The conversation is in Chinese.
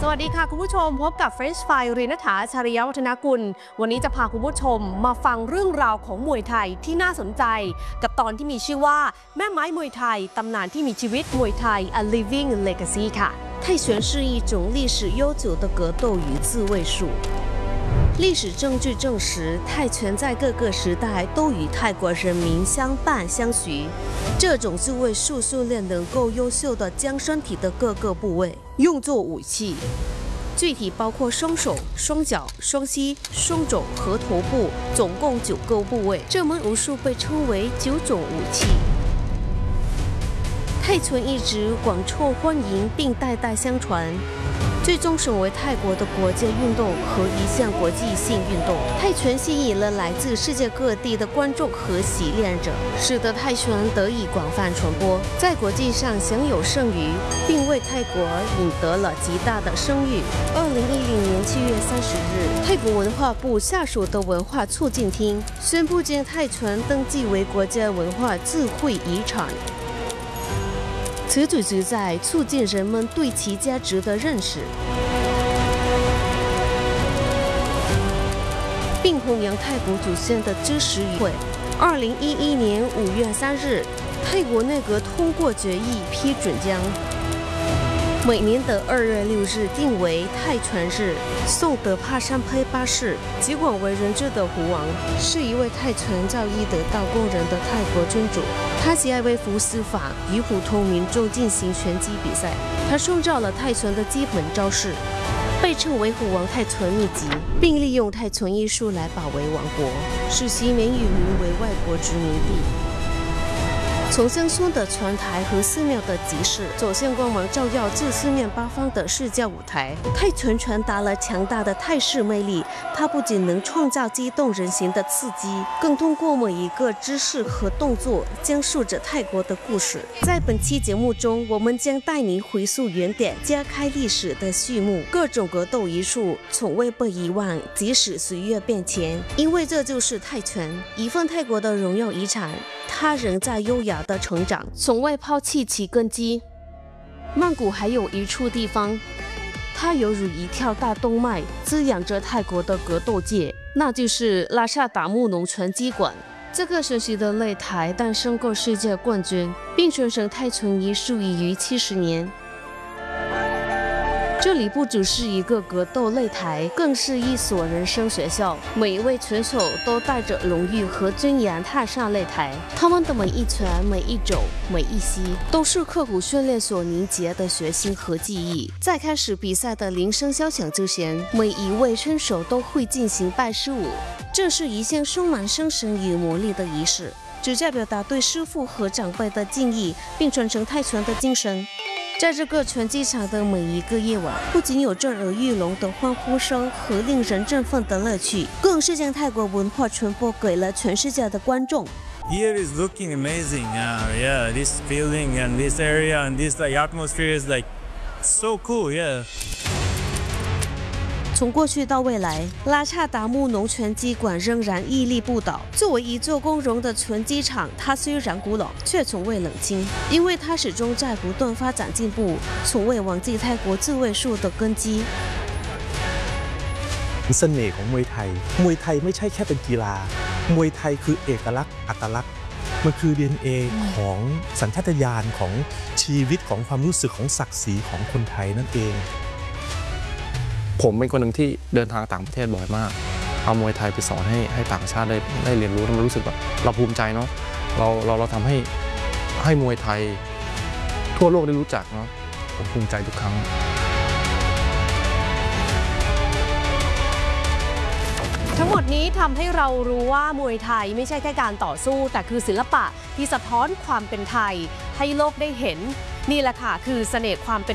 วัสดีค่ะคุณผู้ชมพบกับ French Fry เรียนณฐาชริยวัฒนกุลวันนี้จะพาคุณผู้ชมมาฟังเรื่องราวของมวยไทยที่น่าสนใจกับตอนที่มีชื่อว่าแม่ไม้มวยไทยตำนานที่มีชีวิตมวยไทย A Living Legacy ค่ะ泰拳是一种历史悠久的格斗与自卫术历史证据证实，泰拳在各个时代都与泰国人民相伴相随。这种自卫术训练能够优秀地将身体的各个部位用作武器，具体包括双手、双脚、双膝、双肘和头部，总共9个部位。这门武术被称为9种武器。泰拳一直广受欢迎，并代代相传。最终成为泰国的国际运动和一项国际性运动。泰拳吸引了来自世界各地的观众和习练者，使得泰拳得以广泛传播，在国际上享有盛誉，并为泰国赢得了极大的声誉。2010年7月30日，泰国文化部下属的文化促进厅宣布将泰拳登记为国家文化智慧遗产。此举旨在促进人们对其价值的认识，并弘扬泰国祖先的知识与慧。2011年5月3日，泰国内阁通过决议批准将每年的2月6日定为泰拳日。宋德帕山佩巴士，极广为人知的胡王，是一位泰拳造诣得道过人的泰国君主。他喜爱微服私法，与普通民众进行拳击比赛。他创造了泰拳的基本招式，被称为虎王泰拳秘籍，并利用泰拳艺术来保卫王国，使其免于名为外国殖民地。从乡村的拳台和寺庙的集市，走向光芒照耀至四面八方的世界舞台。泰拳传达了强大的泰式魅力，它不仅能创造激动人心的刺激，更通过每一个姿势和动作，讲述着泰国的故事。在本期节目中，我们将带您回溯原点，揭开历史的序幕。各种格斗艺术从未被遗忘，即使岁月变迁，因为这就是泰拳，一份泰国的荣耀遗产。它仍在优雅的成长，从未抛弃其根基。曼谷还有一处地方，它犹如一条大动脉，滋养着泰国的格斗界，那就是拉萨达木农拳击馆。这个神奇的擂台诞生过世界冠军，并传承泰拳艺术已逾70年。这里不只是一个格斗擂台，更是一所人生学校。每一位拳手都带着荣誉和尊严踏上擂台，他们的每一拳、每一肘、每一膝，都是刻苦训练所凝结的决心和记忆。在开始比赛的铃声敲响之前，每一位选手都会进行拜师舞，这是一项充满精神与魔力的仪式，旨在表达对师父和长辈的敬意，并传承泰拳的精神。在这个拳击场的每一个夜晚，不仅有震耳欲聋的欢呼声和令人振奋的乐趣，更是将泰国文化传播给了全世界的观众。 Here is looking amazing. Yeah, this feeling and this area and this atmosphere is so cool. Yeah. 从过去到未来，拉萨达木农拳击馆仍然屹立不倒。作为一座光荣的拳击场，它虽然古老，却从未冷清，因为它始终在不断发展进步，从未忘记泰国自卫术的根基。 เสน่ห์ของมวยไทยไม่ใช่แค่เป็นกีฬามวยไทยคือเอกลักษณ์อัตลักษณ์มันคือ DNA ของสัญชาตญาณของชีวิตของความรู้สึกของศักดิ์ศรีของคนไทยนั่นเองผมเป็นคนหนึ่งที่เดินทางต่างประเทศบ่อยมากเอามวยไทยไปสอนให้ต่างชาติได้เรียนรู้แล้วมันรู้สึกแบบเราภูมิใจเนาะเราทำให้มวยไทยทั่วโลกได้รู้จักเนาะผมภูมิใจทุกครั้งทั้งหมดนี้ทำให้เรารู้ว่ามวยไทยไม่ใช่แค่การต่อสู้แต่คือศิลปะที่สะท้อนความเป็นไทยให้โลกได้เห็นนี่แหละค่ะคือเสน่ห์ความเป็น